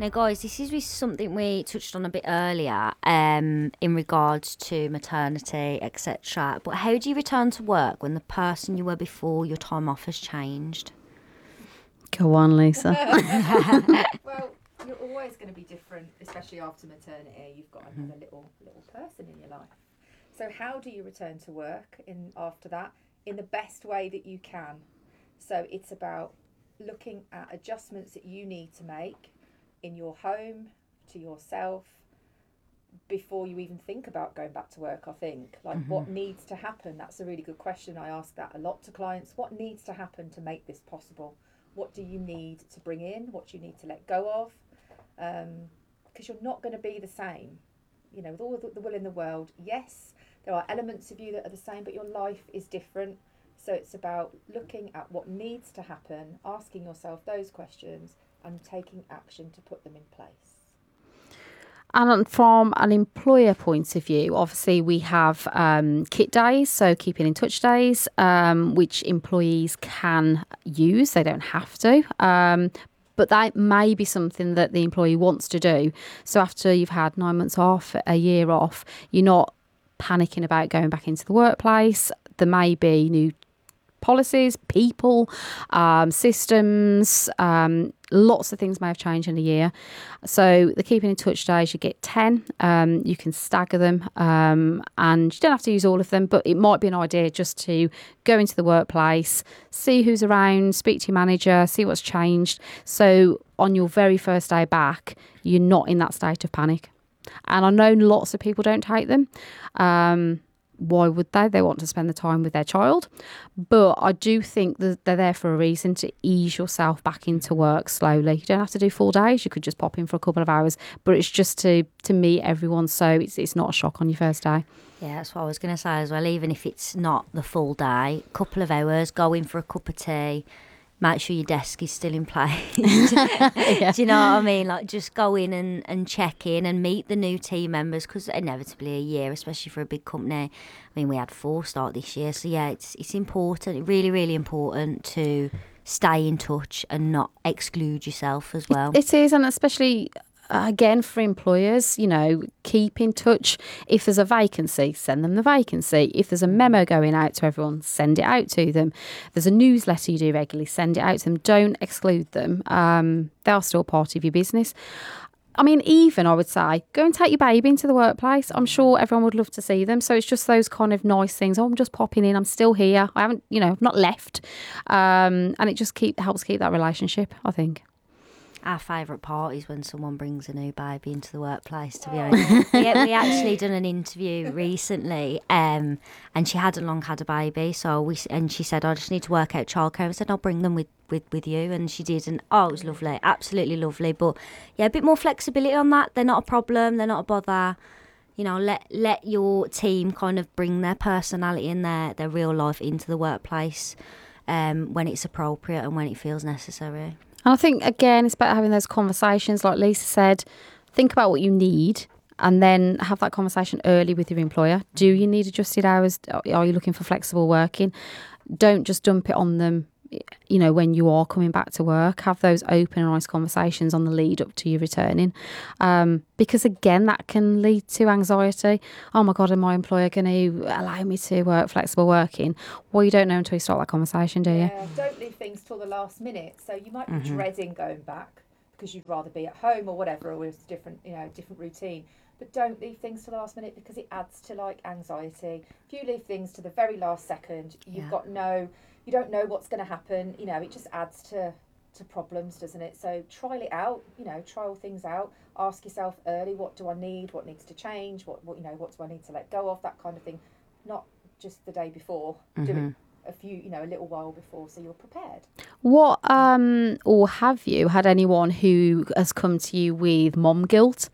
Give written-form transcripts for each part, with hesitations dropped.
Now, guys, this is something we touched on a bit earlier in regards to maternity, etc. But how do you return to work when the person you were before your time off has changed? Go on, Lisa. Well, you're always going to be different, especially after maternity. You've got another little person in your life. So how do you return to work after that in the best way that you can? So it's about looking at adjustments that you need to make in your home, to yourself, before you even think about going back to work, I think. Like, what needs to happen? That's a really good question. I ask that a lot to clients. What needs to happen to make this possible? What do you need to bring in? What do you need to let go of? Because you're not going to be the same. You know, with all the will in the world, yes, there are elements of you that are the same, but your life is different. So it's about looking at what needs to happen, asking yourself those questions, and taking action to put them in place. And from an employer point of view, obviously we have kit days, so keeping in touch days, which employees can use. They don't have to. But that may be something that the employee wants to do. So after you've had 9 months off, a year off, you're not panicking about going back into the workplace. There may be new policies, people, systems, lots of things may have changed in a year. So the keeping in touch days, you get 10. You can stagger them, and you don't have to use all of them, but it might be an idea just to go into the workplace, see who's around, speak to your manager, see what's changed. So on your very first day back, you're not in that state of panic. And I know lots of people don't take them. Why would they? They want to spend the time with their child. But I do think that they're there for a reason, to ease yourself back into work slowly. You don't have to do full days. You could just pop in for a couple of hours. But it's just to meet everyone, so it's not a shock on your first day. Yeah, that's what I was going to say as well. Even if it's not the full day, couple of hours, go in for a cup of tea, make sure your desk is still in place. Yeah. Do you know what I mean? Like, just go in and check in and meet the new team members, because inevitably a year, especially for a big company. I mean, we had 4 start this year. So, yeah, it's important, really, really important to stay in touch and not exclude yourself as well. It is, and especially... again, for employers, you know, keep in touch. If there's a vacancy, send them the vacancy. If there's a memo going out to everyone, send it out to them. If there's a newsletter you do regularly, send it out to them. Don't exclude them. They are still part of your business. I mean, even I would say, go and take your baby into the workplace. I'm sure everyone would love to see them. So it's just those kind of nice things. Oh, I'm just popping in. I'm still here. I haven't, I've not left. And it just helps keep that relationship, I think. Our favourite part is when someone brings a new baby into the workplace, to be honest. We actually done an interview recently, and she hadn't long had a baby, and she said, I just need to work out childcare. I said, I'll bring them with you, and she did, and it was lovely, absolutely lovely. But yeah, a bit more flexibility on that. They're not a problem, they're not a bother. Let your team kind of bring their personality and their real life into the workplace when it's appropriate and when it feels necessary. And I think, again, it's about having those conversations. Like Lisa said, think about what you need and then have that conversation early with your employer. Do you need adjusted hours? Are you looking for flexible working? Don't just dump it on them, when you are coming back to work. Have those open and honest conversations on the lead up to you returning. Because, again, that can lead to anxiety. Oh, my God, am my employer going to allow me to work flexible working? Well, you don't know until you start that conversation, do you? Yeah, don't leave things till the last minute. So you might be dreading going back because you'd rather be at home or whatever, or with different routine. But don't leave things to the last minute, because it adds to anxiety. If you leave things to the very last second, you don't know what's going to happen. It just adds to problems, doesn't it? So trial it out. Trial things out. Ask yourself early, what do I need? What needs to change? What do I need to let go of? That kind of thing. Not just the day before. Do it a little while before, so you're prepared. What or have you had anyone who has come to you with mom guilt?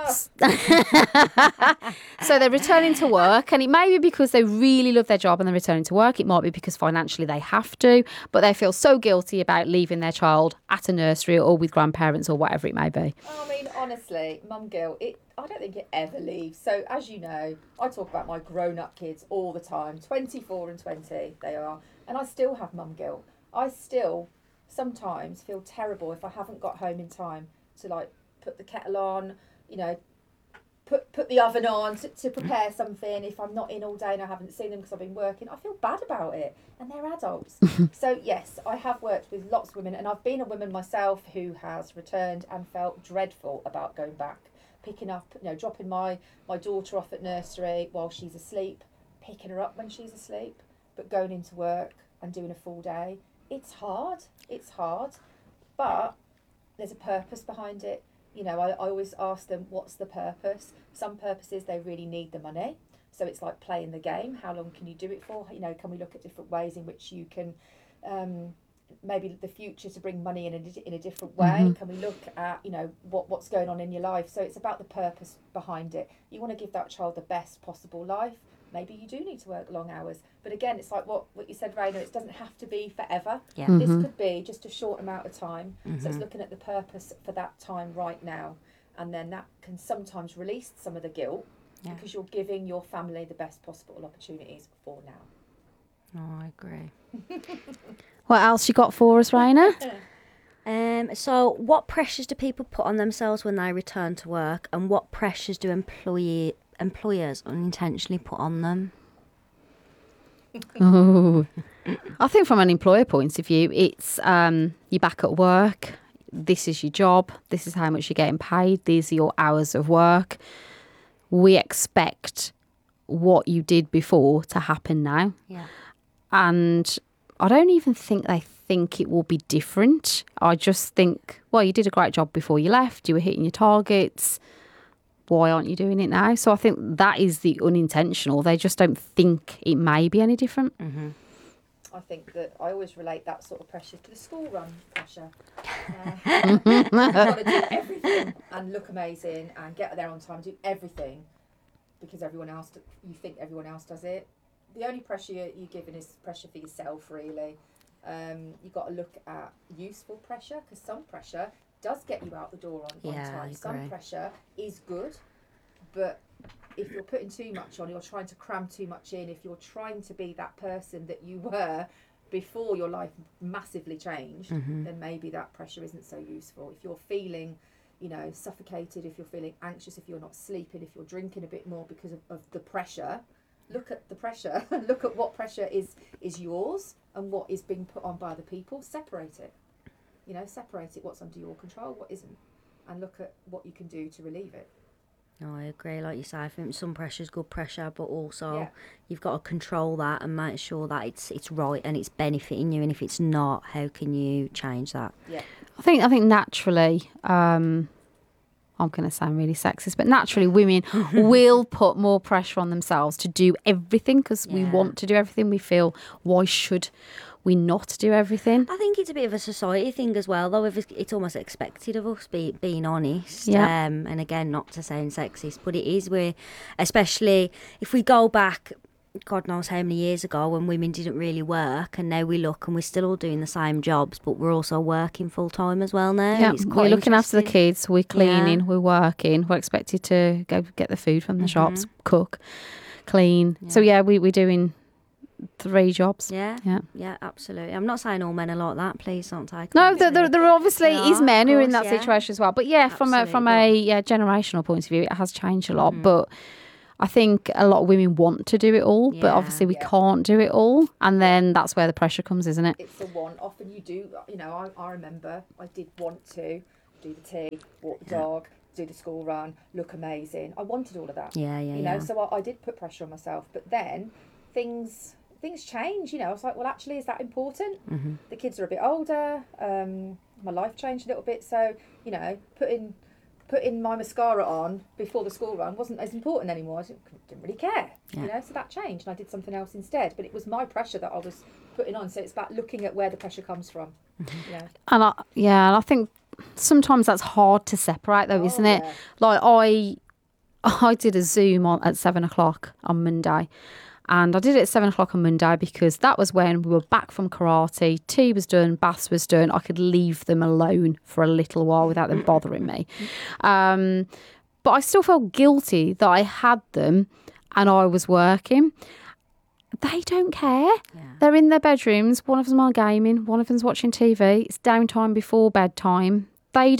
So they're returning to work, and it may be because they really love their job and they're returning to work. It might be because financially they have to, but they feel so guilty about leaving their child at a nursery or with grandparents or whatever it may be. I mean, honestly, mum guilt, I don't think it ever leaves. So, as you know, I talk about my grown-up kids all the time. 24 and 20 they are. And I still have mum guilt. I still sometimes feel terrible if I haven't got home in time to put the kettle on, you know, put the oven on to prepare something. If I'm not in all day and I haven't seen them because I've been working, I feel bad about it, and they're adults. So yes, I have worked with lots of women, and I've been a woman myself who has returned and felt dreadful about going back, picking up, you know, dropping my daughter off at nursery while she's asleep, picking her up when she's asleep, but going into work and doing a full day. It's hard, but there's a purpose behind it. You know, I always ask them, what's the purpose? Some purposes, they really need the money. So it's like playing the game. How long can you do it for? You know, can we look at different ways in which you can, maybe the future to bring money in a different way? Can we look at, you know, what's going on in your life? So it's about the purpose behind it. You want to give that child the best possible life. Maybe you do need to work long hours. But again, it's like what you said, Raina, it doesn't have to be forever. Yeah. This could be just a short amount of time. So it's looking at the purpose for that time right now. And then that can sometimes release some of the guilt because you're giving your family the best possible opportunities for now. Oh, I agree. What else you got for us, Raina? So what pressures do people put on themselves when they return to work, and what pressures do employers unintentionally put on them? Oh, I think from an employer point of view, it's you're back at work. This is your job. This is how much you're getting paid. These are your hours of work. We expect what you did before to happen now. Yeah. And I don't even think they think it will be different. I just think, well, you did a great job before you left. You were hitting your targets. Why aren't you doing it now? So I think that is the unintentional. They just don't think it may be any different. I think that I always relate that sort of pressure to the school run pressure. You've got to do everything and look amazing and get there on time, do everything because you think everyone else does it. The only pressure you're given is pressure for yourself, really. You've got to look at useful pressure, because some pressure does get you out the door on time. Some pressure is good, but if you're putting too much on, you're trying to cram too much in, if you're trying to be that person that you were before your life massively changed, then maybe that pressure isn't so useful. If you're feeling, you know, suffocated, if you're feeling anxious, if you're not sleeping, if you're drinking a bit more because of the pressure, look at the pressure, look at what pressure is yours and what is being put on by other people. Separate it. You know, separate it, what's under your control, what isn't, and look at what you can do to relieve it. No, I agree. Like you say, I think some pressure is good pressure, but also you've got to control that and make sure that it's right and it's benefiting you. And if it's not, how can you change that? Yeah, I think naturally, I'm going to sound really sexist, but naturally women will put more pressure on themselves to do everything because we want to do everything. We feel, why should we not do everything? I think it's a bit of a society thing as well, though. It's almost expected of us, being honest. Yeah. And again, not to sound sexist, but it is where, especially if we go back, God knows how many years ago, when women didn't really work, and now we look and we're still all doing the same jobs, but we're also working full time as well now. Yeah, It's we're quite looking after the interesting. kids, we're cleaning, we're working, we're expected to go get the food from the shops, cook, clean. So yeah, we're doing 3 jobs. Yeah, absolutely. I'm not saying all men are like that. Please don't take. No, offence. there obviously There is are, men of who are in course, that situation as well. But yeah, from a generational point of view, it has changed a lot. But I think a lot of women want to do it all, but obviously we can't do it all, and then that's where the pressure comes, isn't it? it's the want. Often you do, you know, I remember I did want to do the tea, walk the dog, do the school run, look amazing. I wanted all of that. Yeah. You know, so I did put pressure on myself, but then things change. You know, I was like, well, actually, is that important? The kids are a bit older. My life changed a little bit, so you know, putting my mascara on before the school run wasn't as important anymore. I didn't really care. You know, so that changed, and I did something else instead. But it was my pressure that I was putting on. So it's about looking at where the pressure comes from. You know? And I think sometimes that's hard to separate, though, isn't it? Yeah. Like I did a Zoom at 7:00 on Monday. And I did it at 7:00 on Monday because that was when we were back from karate, tea was done, baths was done. I could leave them alone for a little while without them bothering me. But I still felt guilty that I had them and I was working. They don't care. Yeah. They're in their bedrooms. One of them are gaming. One of them's watching TV. It's downtime before bedtime. They don't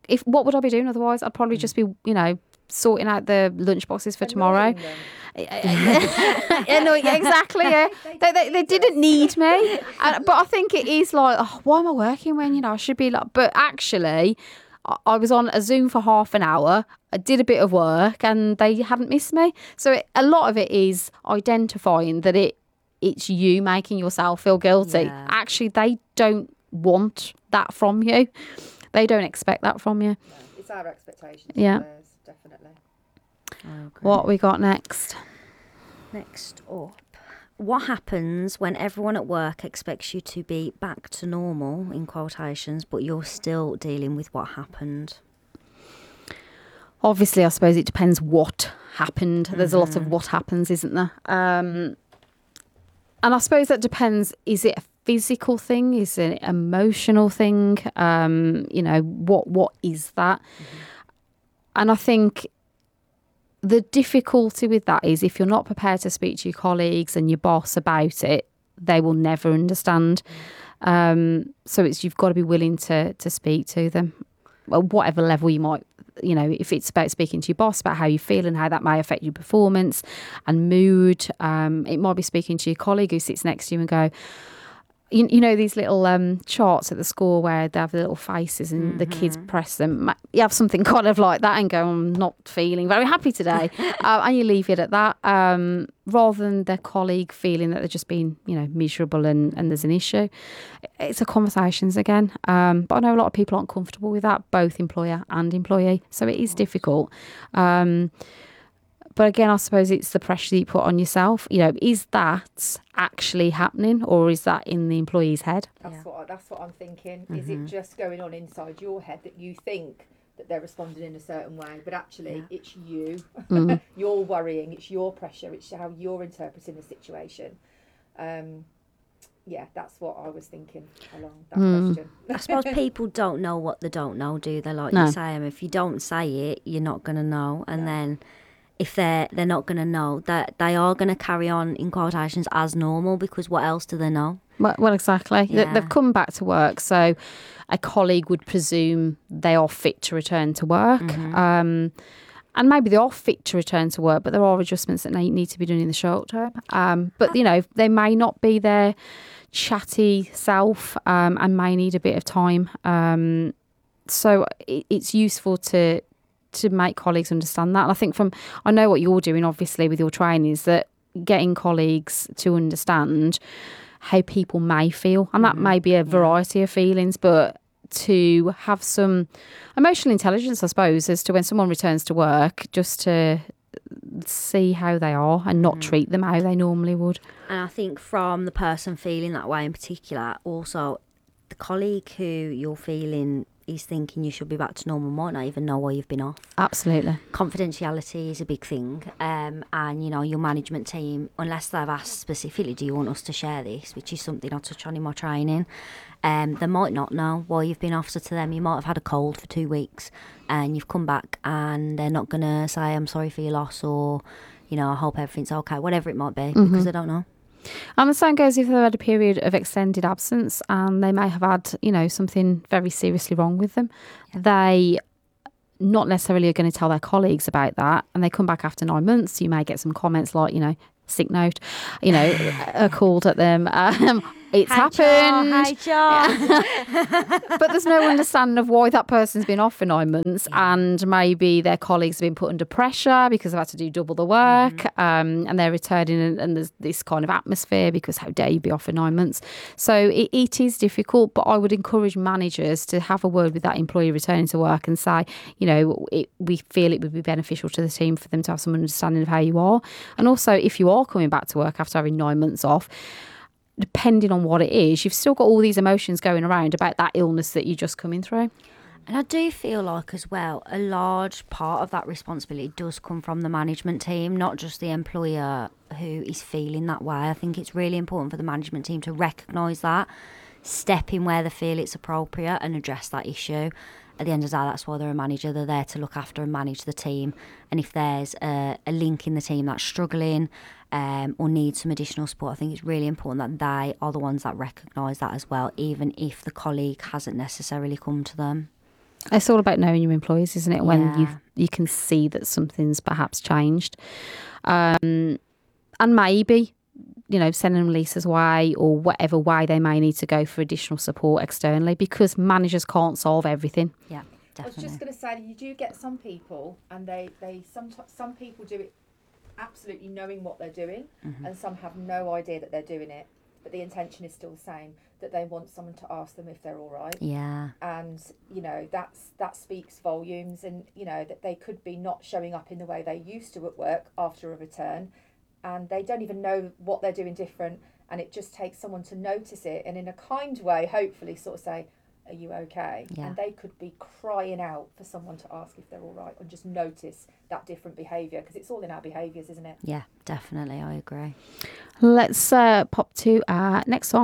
what would I be doing otherwise? I'd probably just be, sorting out the lunch boxes for tomorrow. Yeah, no, exactly. Yeah, they didn't need me, but I think it is like, why am I working when I should be like? But actually, I was on a Zoom for half an hour. I did a bit of work, and they hadn't missed me. So a lot of it is identifying that it's you making yourself feel guilty. Yeah. Actually, they don't want that from you. They don't expect that from you. No, it's our expectations. Yeah. Theirs, definitely. What we got next? Next up, what happens when everyone at work expects you to be back to normal, in quotations, but you're still dealing with what happened? Obviously, I suppose it depends what happened. There's a lot of what happens, isn't there? And I suppose that depends. Is it a physical thing? Is it an emotional thing? What is that? And I think the difficulty with that is if you're not prepared to speak to your colleagues and your boss about it, they will never understand. So you've got to be willing to speak to them, well, whatever level you might, if it's about speaking to your boss about how you feel and how that may affect your performance and mood. It might be speaking to your colleague who sits next to you and go, these little charts at the school where they have the little faces and the kids press them. You have something kind of like that and go, I'm not feeling very happy today. And you leave it at that, rather than their colleague feeling that they're just being, miserable and there's an issue. It's a conversations again. But I know a lot of people aren't comfortable with that, both employer and employee. So it is difficult. But again, I suppose it's the pressure that you put on yourself. Is that actually happening, or is that in the employee's head? That's what I'm thinking. Is it just going on inside your head that you think that they're responding in a certain way, but actually it's you. You're worrying. It's your pressure. It's how you're interpreting the situation. That's what I was thinking along that question. I suppose people don't know what they don't know, do they? Like No. you say, if you don't say it, you're not going to know. And then if they're not going to know, that they are going to carry on, in quotations, as normal, because what else do they know? Well, exactly. Yeah. They've come back to work, so a colleague would presume they are fit to return to work. And maybe they are fit to return to work, but there are adjustments that need to be done in the short term. But, they may not be their chatty self and may need a bit of time. So it's useful to make colleagues understand that. And I think I know what you're doing, obviously, with your training, is that getting colleagues to understand how people may feel. And that may be a variety of feelings, but to have some emotional intelligence, I suppose, as to when someone returns to work, just to see how they are and not treat them how they normally would. And I think from the person feeling that way in particular, also the colleague who you're feeling is thinking you should be back to normal might not even know why you've been off. Absolutely. Confidentiality is a big thing. And, your management team, unless they've asked specifically, do you want us to share this, which is something I touch on in my training, they might not know why you've been off. So to them, you might have had a cold for 2 weeks and you've come back and they're not going to say, I'm sorry for your loss, or, I hope everything's okay, whatever it might be, because they don't know. And the same goes if they've had a period of extended absence and they may have had, something very seriously wrong with them. Yeah. They not necessarily are going to tell their colleagues about that, and they come back after 9 months. You may get some comments like, sick note, called at them. It's happened. But there's no understanding of why that person's been off for 9 months, and maybe their colleagues have been put under pressure because they've had to do double the work, and they're returning, and there's this kind of atmosphere because how dare you be off for 9 months. So it is difficult, but I would encourage managers to have a word with that employee returning to work and say, we feel it would be beneficial to the team for them to have some understanding of how you are. And also, if you are coming back to work after having 9 months off, depending on what it is, you've still got all these emotions going around about that illness that you're just coming through. And I do feel like as well, a large part of that responsibility does come from the management team, not just the employer who is feeling that way. I think it's really important for the management team to recognise that, step in where they feel it's appropriate and address that issue. At the end of the day, that's why they're a manager. They're there to look after and manage the team. And if there's a link in the team that's struggling or needs some additional support, I think it's really important that they are the ones that recognise that as well, even if the colleague hasn't necessarily come to them. It's all about knowing your employees, isn't it? When Yeah. you can see that something's perhaps changed. And maybe, sending them leases away or whatever way they may need to go for additional support externally, because managers can't solve everything. Yeah, I was definitely. just going to say, you do get some people, and some people do it absolutely knowing what they're doing, and some have no idea that they're doing it, but the intention is still the same, that they want someone to ask them if they're all right. Yeah. And that speaks volumes, and that they could be not showing up in the way they used to at work after a return, and they don't even know what they're doing different, and it just takes someone to notice it, and in a kind way hopefully sort of say, are you okay? Yeah. And they could be crying out for someone to ask if they're all right, and just notice that different behaviour, because it's all in our behaviours, isn't it? Yeah, definitely. I agree. Let's pop to our next song.